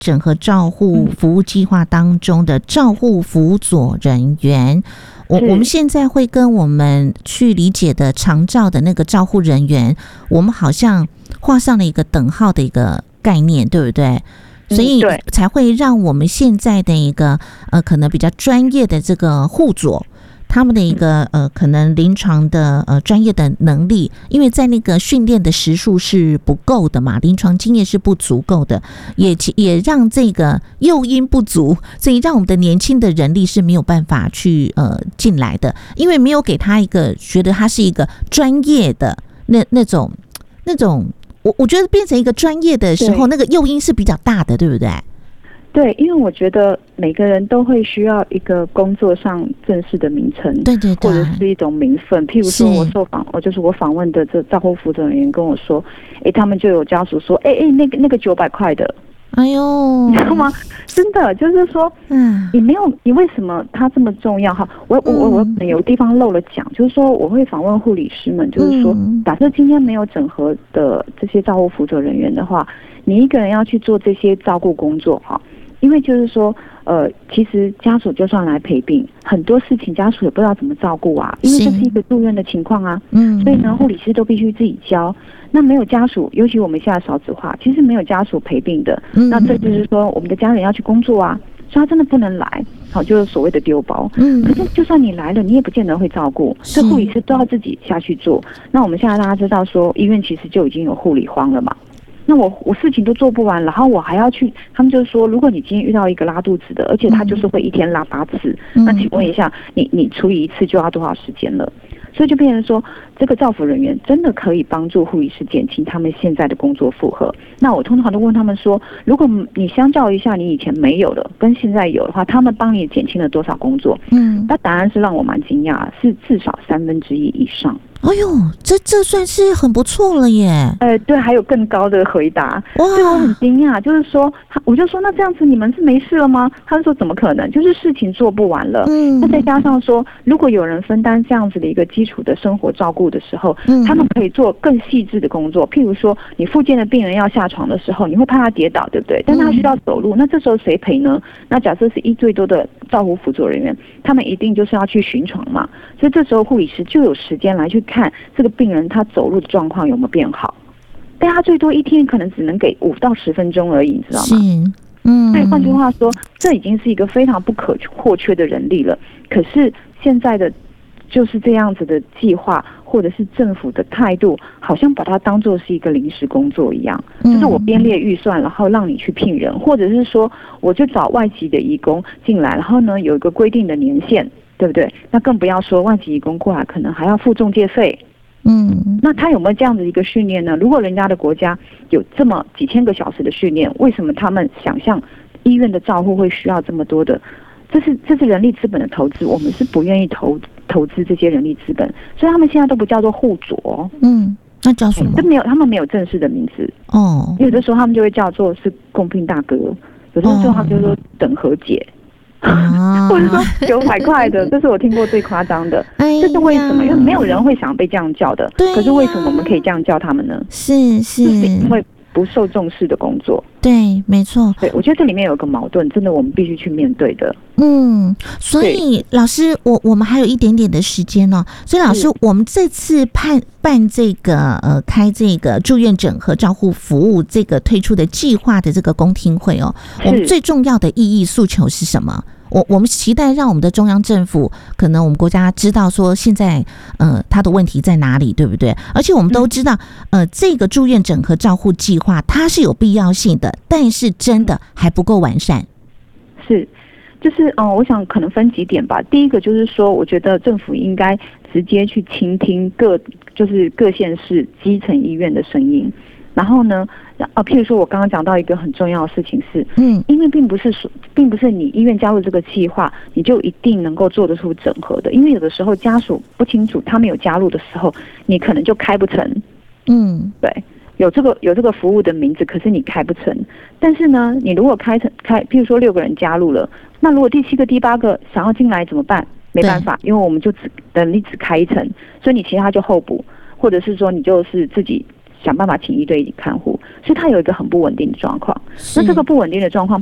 整合照护服务计划当中的照护辅佐人员。我们现在会跟我们去理解的长照的那个照护人员，我们好像画上了一个等号的一个概念，对不对？所以才会让我们现在的一个可能比较专业的这个护佐，他们的一个可能临床的专业的能力，因为在那个训练的时数是不够的嘛，临床经验是不足够的，也让这个诱因不足，所以让我们的年轻的人力是没有办法去进来的，因为没有给他一个觉得他是一个专业的那种，我觉得变成一个专业的时候，那个诱因是比较大的，对不对？ 对，因为我觉得每个人都会需要一个工作上正式的名称， 对， 或者是一种名分。譬如说，我访问的这照护辅佐人员跟我说，他们就有家属说，那个900块的， 哎呦， 你知道吗？真的就是说，你为什么他这么重要？哈，我有地方漏了讲，就是说我会访问护理师们，就是说，假设今天没有整合的这些照护辅佐人员的话，你一个人要去做这些照顾工作，哈。因为就是说，其实家属就算来陪病，很多事情家属也不知道怎么照顾啊，因为这是一个住院的情况啊，所以呢，护理师都必须自己教。那没有家属，尤其我们现在少子化，其实没有家属陪病的，那这就是说，我们的家人要去工作啊，所以他真的不能来，好，就是所谓的丢包。可是就算你来了，你也不见得会照顾，所以护理师都要自己下去做。那我们现在大家知道说，医院其实就已经有护理荒了嘛。那我事情都做不完，然后我还要去，他们就说，如果你今天遇到一个拉肚子的，而且他就是会一天拉8次，那请问一下，你处理一次就要多少时间了？所以就变成说，这个照护人员真的可以帮助护理师减轻他们现在的工作负荷。那我通常都问他们说，如果你相较一下你以前没有的跟现在有的话，他们帮你减轻了多少工作？那答案是让我蛮惊讶，是至少1/3以上。 哎呦，这算是很不错了耶！ 对，还有更高的回答，所以我很惊讶，就是说，我就说那这样子你们是没事了吗？他就说怎么可能，就是事情做不完了。那再加上说，如果有人分担这样子的一个基础的生活照顾的时候，他们可以做更细致的工作。譬如说，你复健的病人要下床的时候，你会怕他跌倒，对不对？但他需要走路，那这时候谁陪呢？那假设是1最多的照护辅佐人员，他们一定就是要去巡床嘛，所以这时候护理师就有时间来去看这个病人他走路的状况有没有变好，但他最多一天可能只能给5到10分钟而已，你知道吗？所以换句话说，这已经是一个非常不可或缺的人力了。可是现在的就是这样子的计划，或者是政府的态度，好像把它当作是一个临时工作一样，就是我编列预算，然后让你去聘人，或者是说我就找外籍的移工进来，然后呢有一个规定的年限，对不对？那更不要说外籍移工过来可能还要付中介费。那他有没有这样的一个训练呢？如果人家的国家有这么几千个小时的训练，为什么他们想象医院的照护会需要这么多的？这是人力资本的投资，我们是不愿意投资这些人力资本，所以他们现在都不叫做护佐， 那叫什么？ 他们没有正式的名字哦。 有的时候他们就会叫做是共聘大哥，有的时候他们就说等和姐。或者说900块的，这是我听过最夸张的。这是为什么？因为没有人会想被这样叫的。可是为什么我们可以这样叫他们呢？ 是因为不受重视的工作。 对，没错。 对，我觉得这里面有个矛盾，真的我们必须去面对的。 所以老师，我们还有一点点的时间哦。所以老师，我们这次办这个开这个住院整合照护服务这个推出的计划的这个公听会哦，我们最重要的意义诉求是什么？我们期待让我们的中央政府，可能我们国家知道说现在它的问题在哪里，对不对？而且我们都知道这个住院整合照护计划它是有必要性的，但是真的还不够完善。 就是我想可能分几点吧。第一个就是说，我觉得政府应该直接去倾听各县市基层医院的声音。然后呢，譬如说我刚刚讲到一个很重要的事情是，因为并不是你医院加入这个计划，你就一定能够做得出整合的。因为有的时候家属不清楚，他没有加入的时候，你可能就开不成。对。有这个服务的名字，可是你开不成。但是呢，你如果譬如说6个人加入了，那如果第7个、第8个想要进来怎么办？没办法，因为我们就只开一层，所以你其他就候补，或者是说你就是自己想办法请1对1看护，所以他有一个很不稳定的状况。那这个不稳定的状况